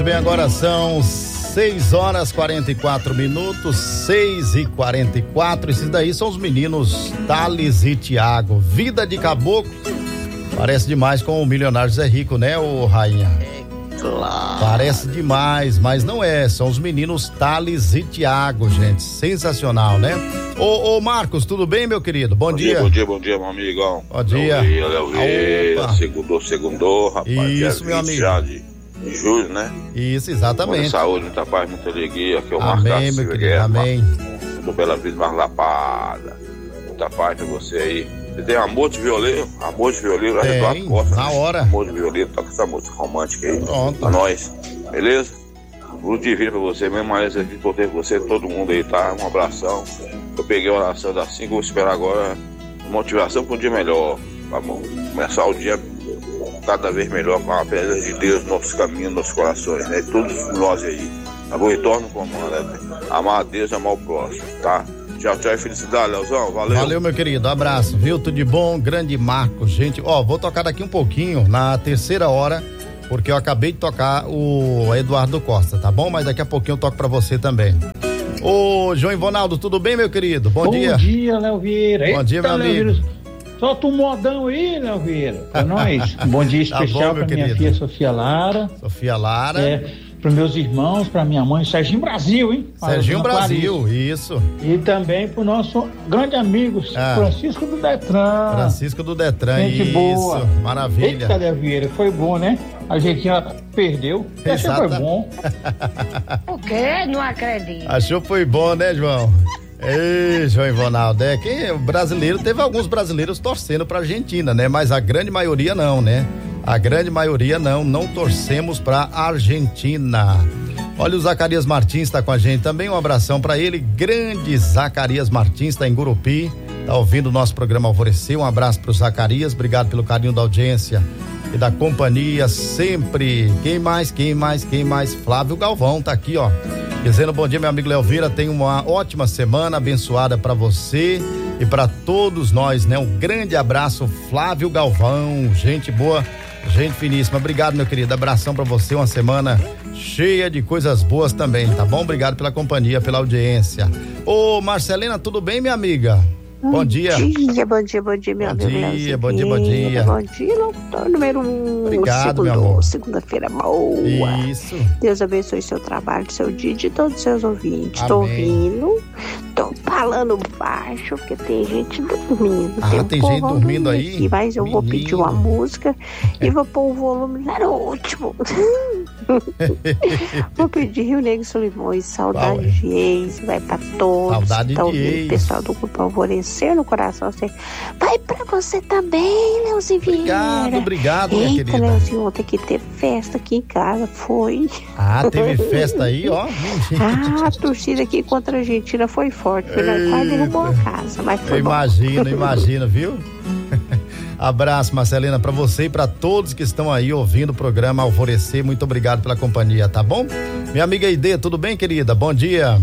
Bem, agora são 6h44, 6h44. Esses daí são os meninos Thales e Thiago. Vida de caboclo. Parece demais com o milionário Zé Rico, né, ô Rainha? Claro. Parece demais, mas não é. São os meninos Thales e Thiago, gente. Sensacional, né? Ô Marcos, tudo bem, meu querido? Bom dia. Bom dia, meu amigão. Bom dia. Léo Vieira, segundou, rapaz. Isso, meu amigo. Já de julho, né? Isso, exatamente. Muita saúde, muita paz, muita alegria. Que eu amém, meu querido, amém. Tudo Bela Vida mais lapada. Muita paz pra você aí. Você tem Amor de Violeiro? Amor de Violeiro, Eduardo Costa. Na hora. Amor de Violeiro, toca essa música romântica aí. Pronto. Pra nós, beleza? Luz divina pra você, mesmo mais aqui, proteger você, todo mundo aí, tá? Um abração. Eu peguei a oração das 5, vou esperar agora motivação para um dia melhor. Tá bom? Começar o dia cada vez melhor com a presença de Deus, nossos caminhos, nossos corações, né? Todos nós aí. Tá bom? E torna o comando, né? Amar a Deus e amar o próximo, tá? Tchau, tchau e felicidade, Leozão. Valeu. Valeu, meu querido. Abraço, viu? Tudo de bom. Grande Marcos, gente. Vou tocar daqui um pouquinho, na terceira hora, porque eu acabei de tocar o Eduardo Costa, tá bom? Mas daqui a pouquinho eu toco pra você também. Ô, João Ivonaldo, tudo bem, meu querido? Bom dia. Bom dia, Léo Vieira. Bom dia, meu amigo. Solta um modão aí, Léo Vieira, pra nós. Um bom dia especial pra minha filha Sofia Lara. Sofia Lara. Para meus irmãos, para minha mãe, Serginho Brasil, hein? Serginho Brasil, isso. E também pro nosso grande amigo, Francisco do Detran. Francisco do Detran, gente isso. Boa. Maravilha. Eita, Léo Vieira, foi bom, né? A Argentina perdeu. Achei foi bom. O quê? Não acredito. Achou foi bom, né, João? Ei, João Ivonaldo, o brasileiro, teve alguns brasileiros torcendo pra Argentina, né? Mas a grande maioria não, né? A grande maioria não torcemos pra Argentina. Olha, o Zacarias Martins está com a gente também, um abração pra ele, grande Zacarias Martins, tá em Gurupi, tá ouvindo o nosso programa Alvorecer, um abraço pro Zacarias, obrigado pelo carinho da audiência e da companhia sempre. Quem mais? Flávio Galvão tá aqui, ó, dizendo bom dia, meu amigo Léo Vieira, tenha uma ótima semana abençoada pra você e pra todos nós, né? Um grande abraço, Flávio Galvão, gente boa, gente finíssima. Obrigado, meu querido. Abração pra você. Uma semana cheia de coisas boas também, tá bom? Obrigado pela companhia, pela audiência. Ô, Marcelina, tudo bem, minha amiga? Bom dia. Bom dia, meu amigo. Bom dia. Bom dia, doutor número 1. Obrigado, meu amor. Segunda-feira boa. Isso. Deus abençoe seu trabalho, seu dia e de todos os seus ouvintes. Tô ouvindo, tô falando baixo, porque tem gente dormindo. Tem gente dormindo aí? Aqui, mas eu vou pedir uma música e vou pôr o volume lá no último. Vou pedir Rio Negro e Solimões, saudade de ex, vai pra todos. Saudade de ex. Pessoal do Grupo Alvorecer no coração, você vai pra você também, Leozinho Vieira. Obrigado, minha querida. Eita, Leozinho, ontem que teve festa aqui em casa, foi. Teve festa aí, ó. A torcida aqui contra a Argentina foi forte, quase derrubou a casa, mas foi Imagino, viu? Abraço, Marcelina, pra você e pra todos que estão aí ouvindo o programa Alvorecer, muito obrigado pela companhia, tá bom? Minha amiga Ide, tudo bem, querida? Bom dia.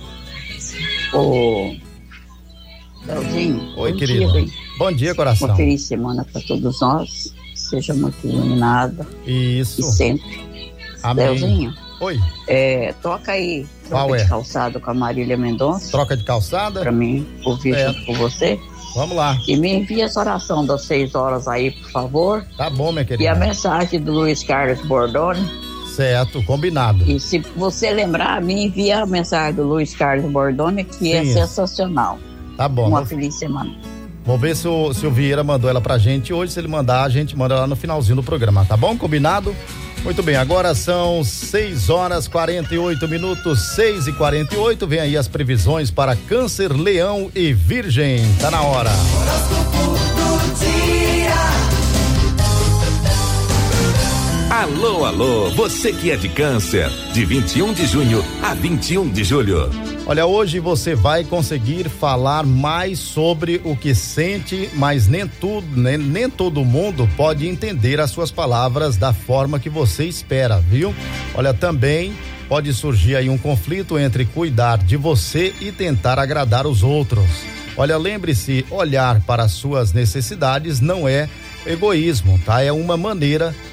Leozinho. Oi, querida. Bom dia, coração. Uma feliz semana para todos nós. Seja muito iluminada. Isso. E sempre. Amém. Leozinho. Oi. Toca aí. Qual de calçada com a Marília Mendonça. Troca de calçada? Para mim, ouvir junto com você. Vamos lá. E me envia essa oração das 6 horas aí, por favor. Tá bom, minha querida. E a mensagem do Luiz Carlos Bordoni. Certo, combinado. E se você lembrar, me envia a mensagem do Luiz Carlos Bordoni, que é sensacional. Tá bom. Uma feliz semana. Vamos ver se o Vieira mandou ela pra gente hoje. Se ele mandar, a gente manda lá no finalzinho do programa, tá bom? Combinado? Muito bem, agora são 6h48, 6h48. Vem aí as previsões para Câncer, Leão e Virgem. Tá na hora. Alô, você que é de Câncer, de 21 de junho a 21 de julho. Olha, hoje você vai conseguir falar mais sobre o que sente, mas nem todo mundo pode entender as suas palavras da forma que você espera, viu? Olha, também pode surgir aí um conflito entre cuidar de você e tentar agradar os outros. Olha, lembre-se, olhar para as suas necessidades não é egoísmo, tá? É uma maneira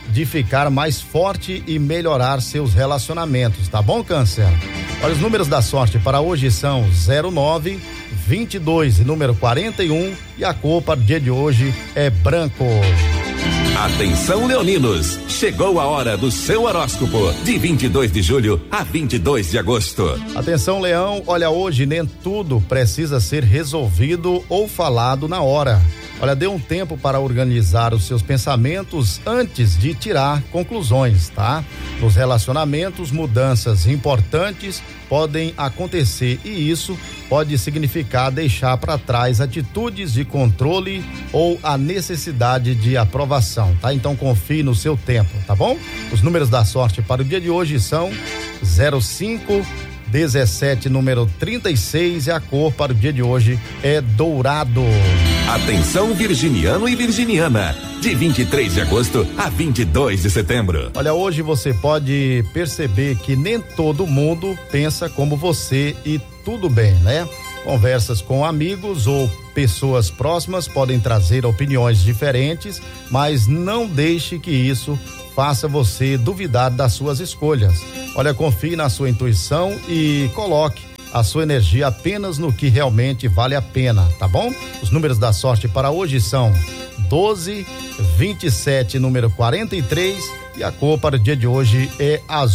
de ficar mais forte e melhorar seus relacionamentos, tá bom, Câncer? Olha, os números da sorte para hoje são 09, 22 e número 41, e a cor para o dia de hoje é branco. Atenção, leoninos, chegou a hora do seu horóscopo, de 22 de julho a 22 de agosto. Atenção, Leão, olha, hoje nem tudo precisa ser resolvido ou falado na hora. Olha, dê um tempo para organizar os seus pensamentos antes de tirar conclusões, tá? Nos relacionamentos, mudanças importantes podem acontecer e isso pode significar deixar para trás atitudes de controle ou a necessidade de aprovação, tá? Então confie no seu tempo, tá bom? Os números da sorte para o dia de hoje são 05, 17, número 36, e a cor para o dia de hoje é dourado. Atenção, virginiano e virginiana, de 23 de agosto a 22 de setembro. Olha, hoje você pode perceber que nem todo mundo pensa como você e tudo bem, né? Conversas com amigos ou pessoas próximas podem trazer opiniões diferentes, mas não deixe que isso faça você duvidar das suas escolhas. Olha, confie na sua intuição e coloque a sua energia apenas no que realmente vale a pena, tá bom? Os números da sorte para hoje são 12, 27, número 43, e a cor para o dia de hoje é azul.